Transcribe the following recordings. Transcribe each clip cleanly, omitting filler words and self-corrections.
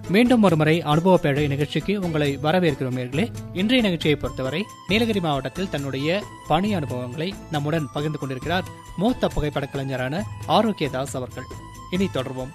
மீண்டும் ஒருமுறை அனுபவ பேழை நிகழ்ச்சிக்கு உங்களை வரவேற்கிறோம் நேயர்களே. இன்றைய நிகழ்ச்சியை பொறுத்தவரை நீலகிரி மாவட்டத்தில் தன்னுடைய பணி அனுபவங்களை நம்முடன் பகிர்ந்து கொண்டிருக்கிறார் மூத்த புகைப்பட கலைஞரான ஆரோக்கியதாஸ் அவர்கள். இனி தொடர்வோம்.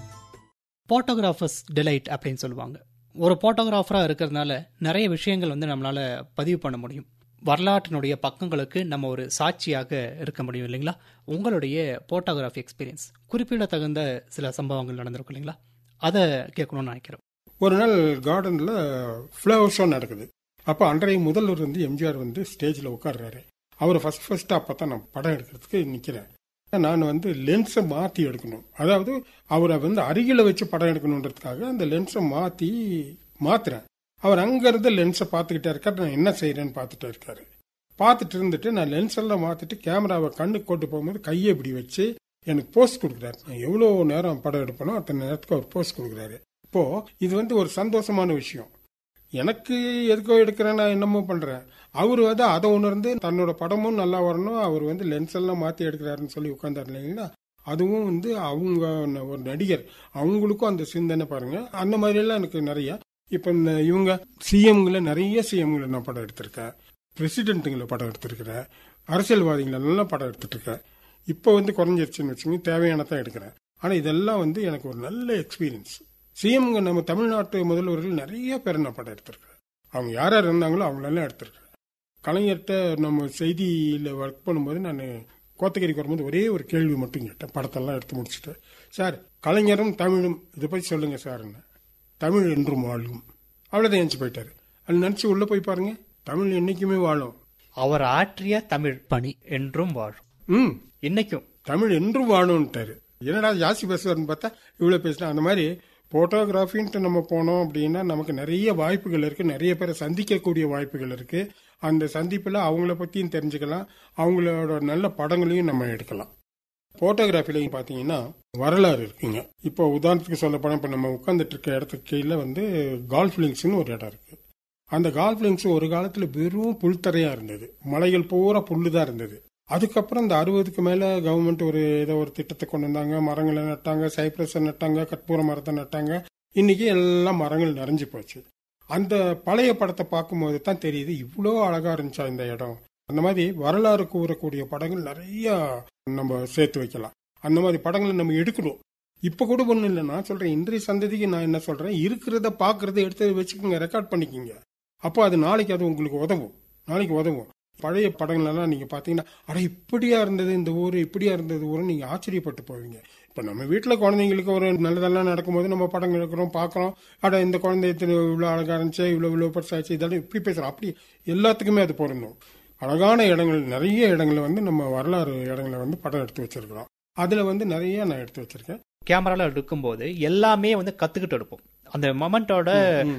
போட்டோகிராஃபர்ஸ் டிலைட் அப்படின்னு சொல்லுவாங்க. ஒரு போட்டோகிராஃபரா இருக்கிறதுனால நிறைய விஷயங்கள் நம்மளால பதிவு பண்ண முடியும். வரலாற்றினுடைய பக்கங்களுக்கு நம்ம ஒரு சாட்சியாக இருக்க முடியும் இல்லைங்களா? உங்களுடைய போட்டோகிராஃபி எக்ஸ்பீரியன்ஸ் குறிப்பிட தகுந்த சில சம்பவங்கள் நடந்திருக்கும் இல்லைங்களா? அதை கேட்கணும்னு நினைக்கிறோம். ஒரு நாள் கார்டன்ல ஃப்ளவர் ஷோ நடக்குது. அப்போ அன்றைய முதல்வர் எம்ஜிஆர் ஸ்டேஜில் உட்கார்றாரு. அவர் ஃபர்ஸ்ட் அப்பதான் நான் படம் எடுக்கிறதுக்கு நிக்கிறேன். நான் லென்ஸை மாத்தி எடுக்கணும். அதாவது அவரை அருகில வச்சு படம் எடுக்கணுன்றதுக்காக அந்த லென்ஸை மாத்துறேன். அவர் அங்கிருந்து லென்ஸை பார்த்துக்கிட்டே இருக்காரு. நான் என்ன செய்யறேன்னு பார்த்துட்டு இருக்காரு. பார்த்துட்டு இருந்துட்டு நான் லென்ஸ் எல்லாம் மாத்திட்டு கேமராவை கண்ணுக்கு கொண்டு போகும்போது கையை இப்படி வச்சு எனக்கு போஸ்ட் கொடுக்குறாரு. நான் எவ்வளவு நேரம் படம் எடுப்பனோ அத்தனை நேரத்துக்கு அவர் போஸ்ட் கொடுக்குறாரு. இப்போ இது ஒரு சந்தோஷமான விஷயம். எனக்கு எதுக்கோ எடுக்கிறேன், நான் என்னமோ பண்றேன். அவரு அதை உணர்ந்து தன்னோட படமும் நல்லா வரணும், அவர் லென்ஸ் எல்லாம் மாத்தி எடுக்கிறாருன்னு சொல்லி உட்கார்ந்தாரு இல்லைங்களா? அதுவும் அவங்க ஒரு நடிகர், அவங்களுக்கும் அந்த சிந்தனை பாருங்க. அந்த மாதிரி எல்லாம் எனக்கு நிறைய இப்ப இவங்க சிஎம்களை நிறைய சிஎம்களை நான் படம் எடுத்திருக்கேன், பிரசிடென்ட்டுங்களை படம் எடுத்திருக்கிறேன், அரசியல்வாதிகளை நல்லா படம் எடுத்துட்டு இருக்கேன். இப்போ குறைஞ்சிருச்சுன்னு வச்சுங்க, தேவையானதான் எடுக்கிறேன். ஆனா இதெல்லாம் எனக்கு ஒரு நல்ல எக்ஸ்பீரியன்ஸ். சிஎம்ங்க நம்ம தமிழ்நாட்டு முதல்வர்கள் நிறைய பேர் நான் படம் எடுத்திருக்கேன். அவங்க யார் யார் இருந்தாங்களோ அவங்களெல்லாம் எடுத்திருக்கேன். கலைஞர்கிட்ட நம்ம செய்தியில ஒர்க் பண்ணும்போது நான் கோத்தகிரிக்கு வரும்போது ஒரே ஒரு கேள்வி மட்டும் கேட்டேன். படத்தெல்லாம் எடுத்து முடிச்சுட்டு, சார் கலைஞரும் தமிழும் இதை பத்தி சொல்லுங்க சார்ன்னு. தமிழ் என்றும் வாழும், அவ்வளவுதான் எஞ்சி போயிட்டாரு. அது நினைச்சு உள்ள போய் பாருங்க, தமிழ் என்னைக்குமே வாழும். அவர் ஆற்றிய தமிழ் பணி என்றும் வாழும், இன்னைக்கும் தமிழ் என்றும் வாழும்ட்டாரு. என்னடா ஜாஸ்தி பேசுவாருன்னு பார்த்தா இவ்வளவு பேசினா. அந்த மாதிரி போட்டோகிராஃபின்ட்டு நம்ம போனோம் அப்படின்னா நமக்கு நிறைய வாய்ப்புகள் இருக்கு, நிறைய பேரை சந்திக்கக்கூடிய வாய்ப்புகள் இருக்கு. அந்த சந்திப்புல அவங்கள பத்தியும் தெரிஞ்சுக்கலாம், அவங்களோட நல்ல படங்களையும் நம்ம எடுக்கலாம். போட்டோகிராஃபில பாத்தீங்கன்னா வரலாறு இருக்குங்க. இப்போ உதாரணத்துக்கு சொல்ல போனா, இப்ப நம்ம உட்கார்ந்துட்டு இருக்க இடத்துக்கு கீழே கால்ஃப் லிங்க்ஸ்னு ஒரு இடம் இருக்கு. அந்த கால்ஃப் லிங்க்ஸ் ஒரு காலத்துல வெறும் புல்தரையா இருந்தது, மலைகள் பூரா புல்லுதான் இருந்தது. அதுக்கப்புறம் இந்த 60க்கு மேல கவர்மெண்ட் ஏதோ ஒரு திட்டத்தை கொண்டு வந்தாங்க, மரங்களை நட்டாங்க, சைப்ரஸ் நட்டாங்க, கற்பூர மரத்தை நட்டாங்க. இன்னைக்கு எல்லாம் மரங்கள் நிறைஞ்சு போச்சு. அந்த பழைய படத்தை பார்க்கும்போது தான் தெரியுது இவ்வளோ அழகா இருந்துச்சா இந்த இடம். அந்த மாதிரி வரலாறு கூறக்கூடிய படங்கள் நிறைய நம்ம சேர்த்து வைக்கலாம். அந்த மாதிரி படங்களை நம்ம எடுக்கணும். இப்ப கூட ஒண்ணு இல்லை, நான் சொல்றேன் இன்றைய சந்ததிக்கு நான் என்ன சொல்றேன், இருக்கிறத பாக்குறத எடுத்து வச்சுக்கோங்க, ரெக்கார்ட் பண்ணிக்கிங்க. அப்போ அது நாளைக்கு உங்களுக்கு உதவும். பழைய படங்கள் எல்லாம் நீங்க பாத்தீங்கன்னா, அட இப்படியா இருந்தது இந்த ஊரு, இப்படியா இருந்தது ஊரு, நீங்க ஆச்சரியப்பட்டு போவீங்க. இப்ப நம்ம வீட்டுல குழந்தைங்களுக்கு ஒரு நல்லதெல்லாம் நடக்கும்போது நம்ம படங்கள் எடுக்கிறோம், பாக்குறோம். அட இந்த குழந்தை இவ்வளவு அழகா இருந்துச்சு, இவ்வளவு பெருசாச்சு, இதெல்லாம் இப்படி பேசுறோம். அப்படி எல்லாத்துக்குமே அது பொருந்தும். அழகான இடங்கள், நிறைய இடங்களை நம்ம வரலாறு இடங்களை படம் எடுத்து வச்சிருக்கிறோம். அதுல நிறைய நான் எடுத்து வச்சிருக்கேன். கேமரால எடுக்கும்போது எல்லாமே கத்துக்கிட்டு எடுப்போம். அந்த மொமெண்டோட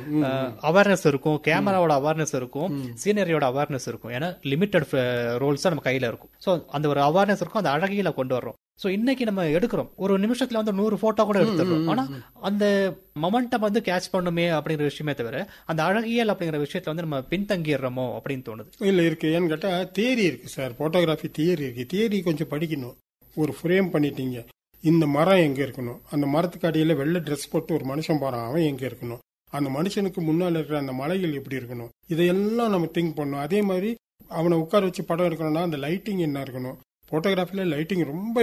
அவேர்னஸ் இருக்கும், கேமராவோட அவேர்னஸ் இருக்கும், சீனரியோட அவேர்னஸ் இருக்கும். ஏன்னா லிமிட்டட் ரோல்ஸ் நம்ம கையில இருக்கும். சோ அந்த ஒரு அவேர்னஸ் இருக்கும், அந்த அழகியில கொண்டு வர்றோம். சோ இன்னைக்கு நம்ம எடுக்கிறோம், ஒரு நிமிஷத்துல 100 போட்டோ கூட எடுத்துடுறோம். ஆனா அந்த மொமெண்டம் கேட்ச் பண்ணுமே அப்படிங்கிற விஷயமே தவிர அந்த அழகியல் அப்படிங்கிற விஷயத்துல நம்ம பின்தங்கிடுறோமோ அப்படின்னு தோணுது. இல்ல இருக்கு, ஏன்னு கேட்டா தியரி இருக்கு சார், போட்டோகிராஃபி தியரி இருக்கு. தியரி கொஞ்சம் படிக்கணும். ஒரு ஃப்ரேம் பண்ணிட்டீங்க, இந்த மரம் எங்க இருக்கணும், அந்த மரத்துக்கு அடியில வெள்ளை ட்ரெஸ் போட்டு ஒரு மனுஷன் போறான், அவன் எங்க இருக்கணும், அந்த மனுஷனுக்கு முன்னால இருக்கிற அந்த மலைகள் எப்படி இருக்கணும், இதையெல்லாம் நம்ம திங்க் பண்ணணும். அதே மாதிரி அவனை உட்கார வச்சு படம் எடுக்கணும்னா அந்த லைட்டிங் என்ன இருக்கணும். போட்டோகிராஃபில லைட்டிங் ரொம்ப